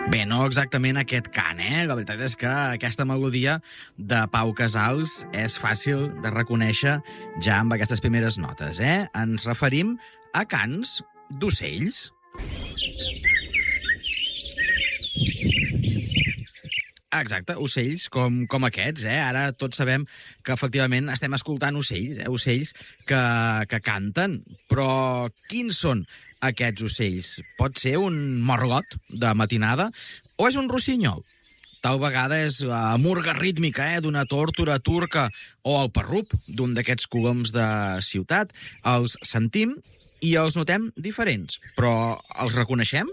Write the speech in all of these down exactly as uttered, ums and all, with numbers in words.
Bé, no exactament aquest cant, eh? La veritat és que aquesta melodia de Pau Casals és fàcil de reconèixer ja amb aquestes primeres notes, eh? Ens referim a cants d'ocells. Exacte, ocells com, com aquests, eh? Ara tots sabem que efectivament estem escoltant ocells, eh? Ocells que, que canten. Però quins són aquests ocells? Pot ser un morgot de matinada o és un rossinyol? Tal vegada és la murga rítmica eh, d'una tórtora turca o el parrup d'un d'aquests coloms de ciutat. Els sentim i els notem diferents, però els reconeixem?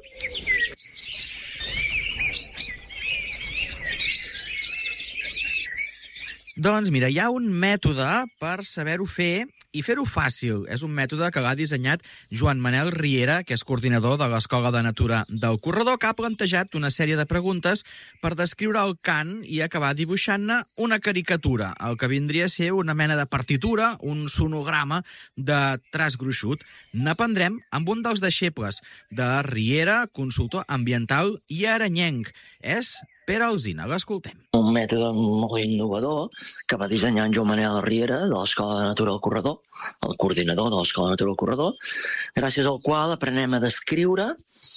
Doncs mira, hi ha un mètode per saber-ho fer i fer-ho fàcil. És un mètode que l'ha dissenyat Joan Manel Riera, que és coordinador de l'Escola de Natura del Corredor, que ha plantejat una sèrie de preguntes per descriure el cant i acabar dibuixant-ne una caricatura, el que vindria a ser una mena de partitura, un sonograma de traç gruixut. N'aprendrem amb un dels deixebles de Riera, consultor ambiental i aranyenc. És Pere Alsina, l'escoltem. Un mètode molt innovador que va dissenyar en Joan Manel Riera de l'Escola de Natura del Corredor, el coordinador de l'Escola de Natura del Corredor, gràcies al qual aprenem a descriure,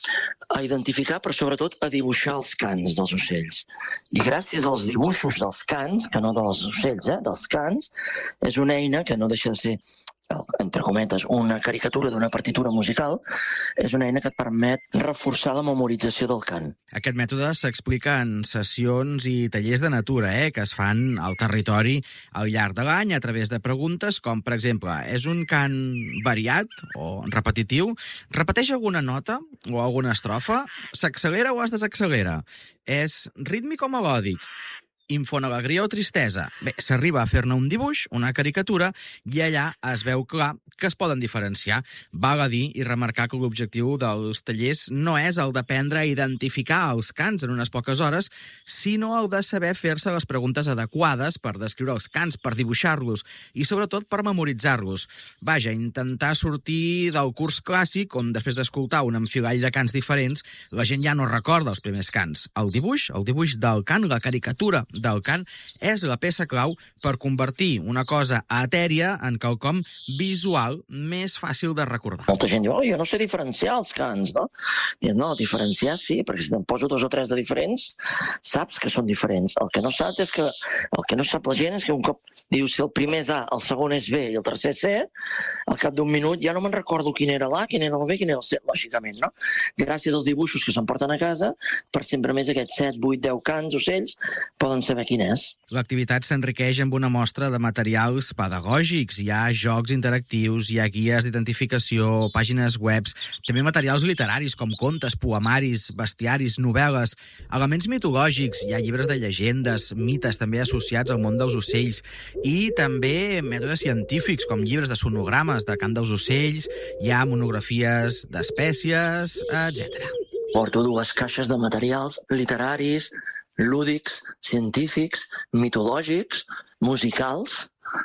a identificar, però sobretot a dibuixar els cants dels ocells. I gràcies als dibuixos dels cants, que no dels ocells, eh, dels cants, és una eina que no deixa de ser, entre cometes, una caricatura d'una partitura musical, és una eina que et permet reforçar la memorització del cant. Aquest mètode s'explica en sessions i tallers de natura, eh, que es fan al territori al llarg de l'any a través de preguntes com, per exemple, és un cant variat o repetitiu? Repeteix alguna nota o alguna estrofa? S'accelera o es desaccelera? És rítmic o melòdic? Infon alegria o tristesa? Bé, s'arriba a fer-ne un dibuix, una caricatura, i allà es veu clar que es poden diferenciar. Val a dir i remarcar que l'objectiu dels tallers no és el d'aprendre a identificar els cants en unes poques hores, sinó el de saber fer-se les preguntes adequades per descriure els cants, per dibuixar-los i, sobretot, per memoritzar-los. Vaja, intentar sortir del curs clàssic on, després d'escoltar un enfilall de cants diferents, la gent ja no recorda els primers cants. El dibuix, el dibuix del cant, la caricatura del cant, és la peça clau per convertir una cosa etèria en quelcom visual més fàcil de recordar. Molta gent diu, oh, jo no sé diferenciar els cants, no? I no, diferenciar sí, perquè si te'n poso dos o tres de diferents, saps que són diferents. El que no saps és que, el que no sap la gent és que un cop diu si el primer és A, el segon és B i el tercer és C, al cap d'un minut ja no me'n recordo quin era l'A, quin era el B, quin era el C, lògicament, no? Gràcies als dibuixos que s'emporten a casa, per sempre més aquests set, vuit, deu cants, ocells, poden saber quin és. L'activitat s'enriqueix amb una mostra de materials pedagògics. Hi ha jocs interactius, hi ha guies d'identificació, pàgines webs, també materials literaris com contes, poemaris, bestiaris, novel·les, elements mitològics, hi ha llibres de llegendes, mites també associats al món dels ocells i també mètodes científics com llibres de sonogrames de cant dels ocells, hi ha monografies d'espècies, etcètera. Porto dues caixes de materials literaris, lúdics, científics, mitològics, musicals,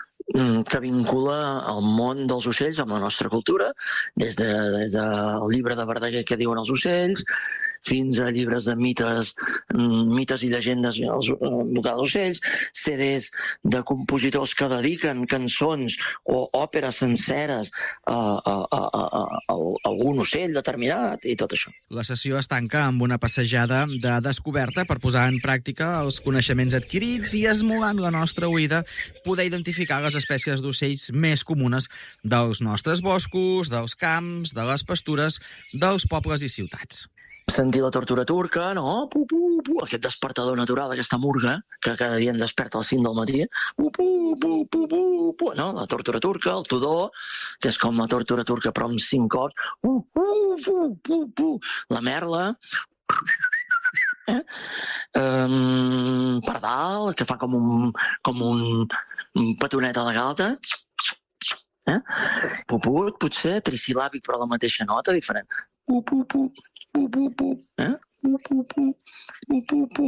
que vincula el món dels ocells amb la nostra cultura, des, de, des del llibre de Verdaguer que diuen els ocells, fins a llibres de mites, mites i llegendes vocals d'ocells, C Ds de compositors que dediquen cançons o òperes senceres a, a, a, a, a algun ocell determinat i tot això. La sessió es tanca amb una passejada de descoberta per posar en pràctica els coneixements adquirits i, esmolant la nostra oïda, poder identificar les espècies d'ocells més comunes dels nostres boscos, dels camps, de les pastures, dels pobles i ciutats. Sentir la tortura turca, no? Pu, pu, pu, aquest despertador natural, aquesta murga, que cada dia em desperta a les cinc del matí. Pu, pu, pu, pu, pu, pu, no? La tortura turca, el tudor, que és com la tortura turca però amb cinc cops. Pu, pu, pu, pu, pu. La merla. Eh? Um, pardal, que fa com un, com un, un petonet a la galta. Eh? Puput, potser, trisil·làbic, però la mateixa nota, diferent. Pu, pu, pu, pu, pu, pu, eh? Pu, pu, pu, pu, pu, pu.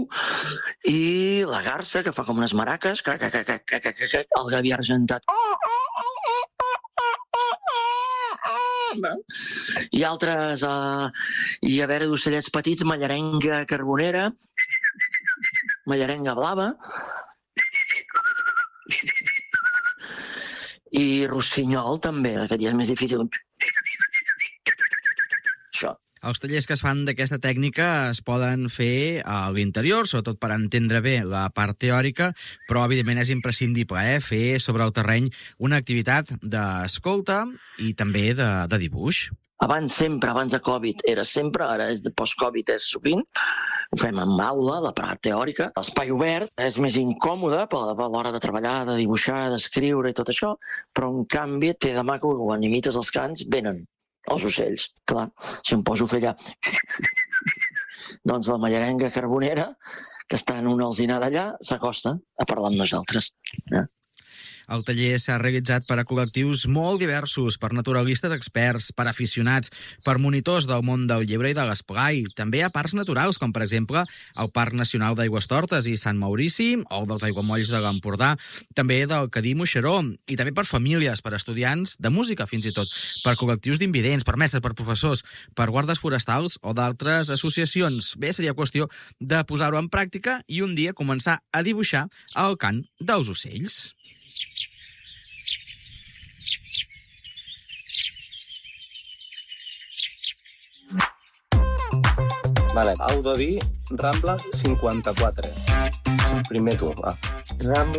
I la garça, que fa com unes maraques, crac, crac, crac, crac, crac, crac, el gavi argentat. I altres, uh, i a veure, d'ocellets petits, mallarenga carbonera, mallarenga blava, i rossinyol també, aquest dia és més difícil. Això. Els tallers que es fan d'aquesta tècnica es poden fer a l'interior, sobretot per entendre bé la part teòrica, però evidentment és imprescindible eh, fer sobre el terreny una activitat d'escolta i també de, de dibuix. Abans sempre, abans de Covid, era sempre, ara és de post-Covid, és sovint. Ho fem en aula, la part teòrica. L'espai obert és més incòmode per a l'hora de treballar, de dibuixar, d'escriure i tot això, però en canvi té de maco que quan imites els cants venen els ocells. Clar, si em poso a fer allà doncs la mallarenga carbonera, que està en una alzinada allà, s'acosta a parlar amb nosaltres. Eh? El taller s'ha realitzat per a col·lectius molt diversos, per naturalistes experts, per aficionats, per monitors del món del llebre i de l'esplai, també a parcs naturals, com per exemple el Parc Nacional d'Aigüestortes i Sant Maurici, o dels aiguamolls de l'Empordà, també del Cadí Moixeró, i també per famílies, per estudiants de música, fins i tot, per col·lectius d'invidents, per mestres, per professors, per guardes forestals o d'altres associacions. Bé, seria qüestió de posar-ho en pràctica i un dia començar a dibuixar el cant dels ocells. Vale, Pau Dodí, Rambla cinquanta-quatre. Primer tu, va. Rambla